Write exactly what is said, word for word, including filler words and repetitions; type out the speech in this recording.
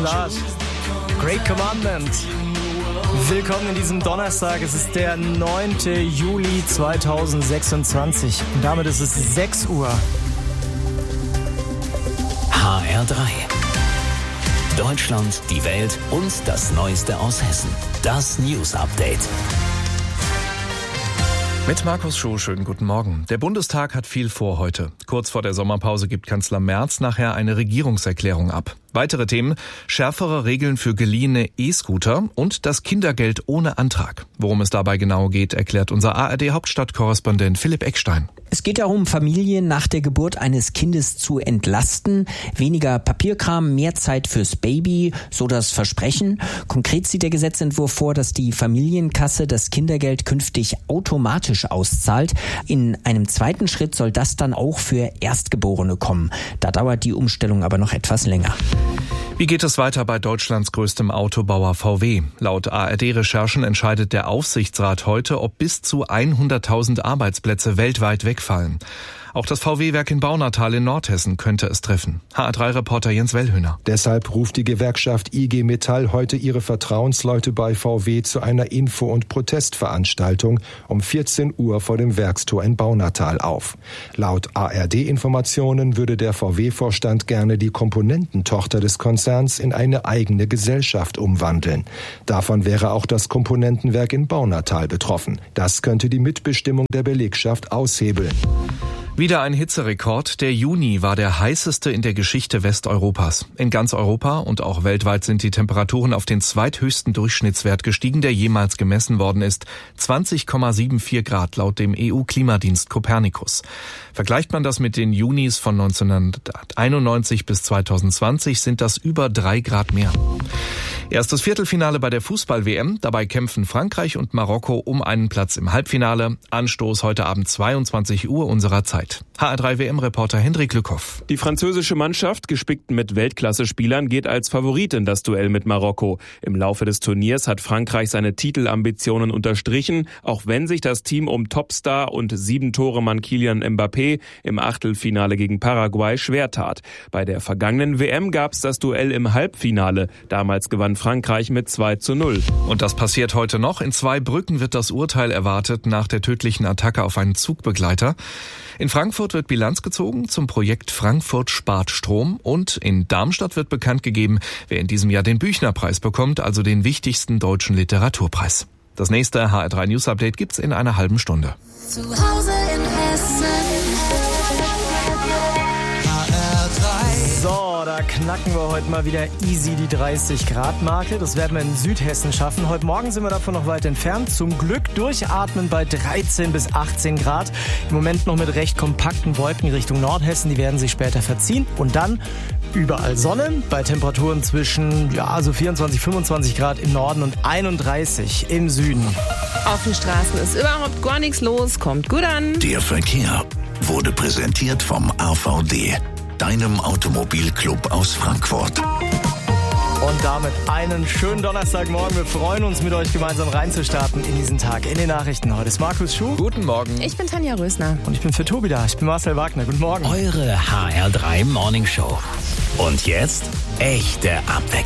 Start. Great Commandment. Willkommen in diesem Donnerstag. Es ist der neunte Juli zweitausendsechsundzwanzig. Und damit ist es sechs Uhr. H R drei. Deutschland, die Welt und das Neueste aus Hessen. Das News Update. Mit Markus Schuh, schönen guten Morgen. Der Bundestag hat viel vor heute. Kurz vor der Sommerpause gibt Kanzler Merz nachher eine Regierungserklärung ab. Weitere Themen: schärfere Regeln für geliehene E-Scooter und das Kindergeld ohne Antrag. Worum es dabei genau geht, erklärt unser A R D-Hauptstadtkorrespondent Philipp Eckstein. Es geht darum, Familien nach der Geburt eines Kindes zu entlasten. Weniger Papierkram, mehr Zeit fürs Baby, so das Versprechen. Konkret sieht der Gesetzentwurf vor, dass die Familienkasse das Kindergeld künftig automatisch auszahlt. In einem zweiten Schritt soll das dann auch für Erstgeborene kommen. Da dauert die Umstellung aber noch etwas länger. Wie geht es weiter bei Deutschlands größtem Autobauer V W? Laut A R D-Recherchen entscheidet der Aufsichtsrat heute, ob bis zu hunderttausend Arbeitsplätze weltweit wegfallen. Auch das V W-Werk in Baunatal in Nordhessen könnte es treffen. H R drei-Reporter Jens Wellhöhner. Deshalb ruft die Gewerkschaft I G Metall heute ihre Vertrauensleute bei V W zu einer Info- und Protestveranstaltung um vierzehn Uhr vor dem Werkstor in Baunatal auf. Laut A R D-Informationen würde der V W-Vorstand gerne die Komponententochter des Konzerns in eine eigene Gesellschaft umwandeln. Davon wäre auch das Komponentenwerk in Baunatal betroffen. Das könnte die Mitbestimmung der Belegschaft aushebeln. Wieder ein Hitzerekord. Der Juni war der heißeste in der Geschichte Westeuropas. In ganz Europa und auch weltweit sind die Temperaturen auf den zweithöchsten Durchschnittswert gestiegen, der jemals gemessen worden ist. zwanzig Komma vierundsiebzig Grad laut dem E U-Klimadienst Copernicus. Vergleicht man das mit den Junis von neunzehnhunderteinundneunzig bis zweitausendzwanzig, sind das über drei Grad mehr. Erstes Viertelfinale bei der Fußball-W M. Dabei kämpfen Frankreich und Marokko um einen Platz im Halbfinale. Anstoß heute Abend zweiundzwanzig Uhr unserer Zeit. H R drei-W M-Reporter Hendrik Lückhoff. Die französische Mannschaft, gespickt mit Weltklasse-Spielern, geht als Favorit in das Duell mit Marokko. Im Laufe des Turniers hat Frankreich seine Titelambitionen unterstrichen, auch wenn sich das Team um Topstar und Sieben-Tore-Mann Kylian Mbappé im Achtelfinale gegen Paraguay schwer tat. Bei der vergangenen W M gab es das Duell im Halbfinale. Damals gewann Frankreich mit zwei zu null. Und das passiert heute noch. In Zweibrücken wird das Urteil erwartet nach der tödlichen Attacke auf einen Zugbegleiter. In Frankfurt wird Bilanz gezogen zum Projekt Frankfurt spart Strom. Und in Darmstadt wird bekannt gegeben, wer in diesem Jahr den Büchner-Preis bekommt, also den wichtigsten deutschen Literaturpreis. Das nächste H R drei News Update gibt's in einer halben Stunde. Zu Hause in Hessen. So, da knacken wir heute mal wieder easy die dreißig Grad Marke. Das werden wir in Südhessen schaffen. Heute Morgen sind wir davon noch weit entfernt. Zum Glück durchatmen bei dreizehn bis achtzehn Grad. Im Moment noch mit recht kompakten Wolken Richtung Nordhessen. Die werden sich später verziehen. Und dann überall Sonne bei Temperaturen zwischen ja so vierundzwanzig, fünfundzwanzig Grad im Norden und einunddreißig im Süden. Auf den Straßen ist überhaupt gar nichts los. Kommt gut an. Der Verkehr wurde präsentiert vom A V D, deinem Automobilclub aus Frankfurt. Und damit einen schönen Donnerstagmorgen. Wir freuen uns, mit euch gemeinsam reinzustarten in diesen Tag. In den Nachrichten heute ist Markus Schuh. Guten Morgen. Ich bin Tanja Rösner. Und ich bin für Tobi da. Ich bin Marcel Wagner. Guten Morgen. Eure H R drei Morning Show. Und jetzt echte Abwechslung.